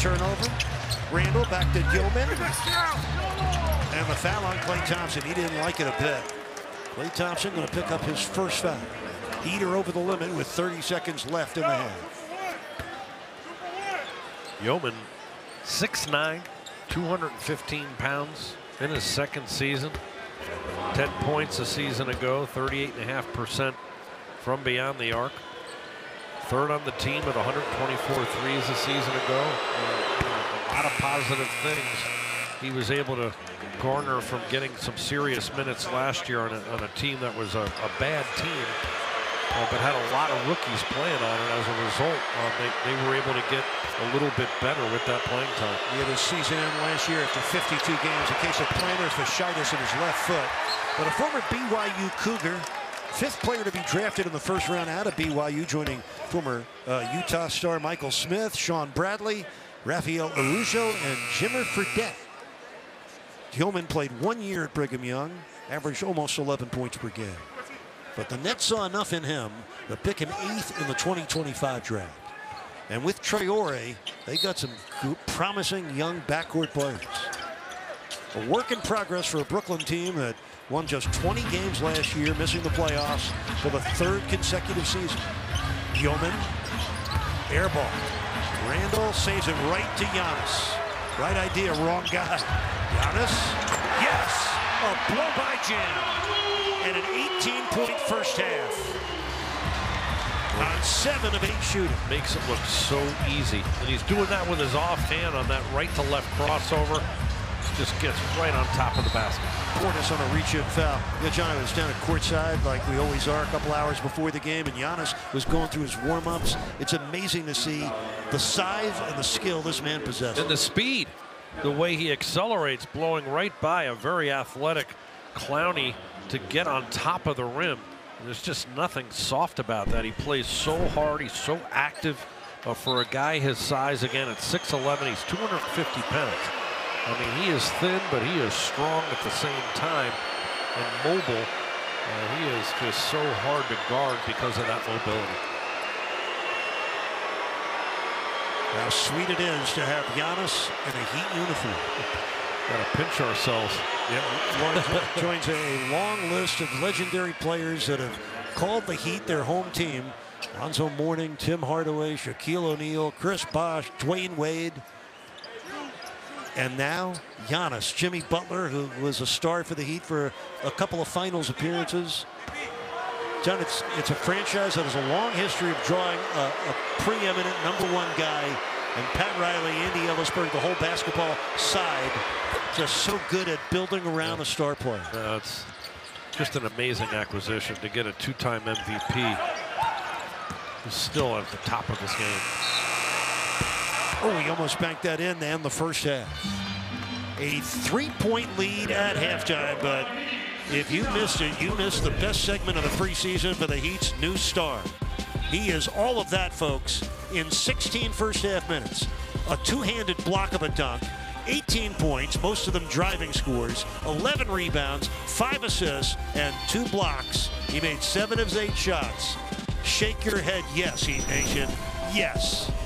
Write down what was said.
turnover. Randall back to Gilman. And the foul on Klay Thompson. He didn't like it a bit. Klay Thompson going to pick up his first foul. Heater over the limit with 30 seconds left in the half. Yeoman, 6'9", 215 pounds in his second season. 10 points a season ago, 38.5% from beyond the arc. Third on the team with 124 threes a season ago. A lot of positive things he was able to garner from getting some serious minutes last year on a team that was a bad team, but had a lot of rookies playing on it. As a result, they were able to get a little bit better with that playing time. He had his season end last year after 52 games. A case of plantar fasciitis in his left foot. But a former BYU Cougar, fifth player to be drafted in the first round out of BYU, joining former Utah star Michael Smith, Sean Bradley, Rafael Arujo, and Jimmer Fredette. Gilman played 1 year at Brigham Young, averaged almost 11 points per game. But the Nets saw enough in him to pick him 8th in the 2025 draft. And with Traore, they got some promising young backcourt players. A work in progress for a Brooklyn team that won just 20 games last year, missing the playoffs for the third consecutive season. Yeoman, air ball. Randall saves it right to Giannis. Right idea, wrong guy. Giannis, yes, a blow-by jam. And an 18-point first half. On 7 of 8 shooting. Makes it look so easy. And he's doing that with his offhand on that right to left crossover. Just gets right on top of the basket. Portis on a reach-in foul. Yeah, John, I was down at courtside like we always are a couple hours before the game, and Giannis was going through his warm-ups. It's amazing to see the size and the skill this man possesses. And the speed, the way he accelerates, blowing right by a very athletic Clowney to get on top of the rim. There's just nothing soft about that. He plays so hard. He's so active for a guy his size. Again, at 6'11", he's 250 pounds. I mean, he is thin, but he is strong at the same time and mobile. He is just so hard to guard because of that mobility. How sweet it is to have Giannis in a Heat uniform. Got to pinch ourselves. Yeah, joins a long list of legendary players that have called the Heat their home team. Lonzo Mourning, Tim Hardaway, Shaquille O'Neal, Chris Bosh, Dwayne Wade. And now Giannis, Jimmy Butler, who was a star for the Heat for a couple of finals appearances. John, it's a franchise that has a long history of drawing a preeminent #1 guy. And Pat Riley, Andy Ellisberg, the whole basketball side, just so good at building around a star player. It's just an amazing acquisition to get a 2-time MVP. He's still at the top of this game. Oh, he almost banked that in to end the first half. A 3-point lead at halftime, but if you missed it, you missed the best segment of the preseason for the Heat's new star. He is all of that, folks, in 16 first half minutes. A two-handed block of a dunk, 18 points, most of them driving scores, 11 rebounds, 5 assists, and 2 blocks. He made 7 of his 8 shots. Shake your head, yes, Heat Nation, yes.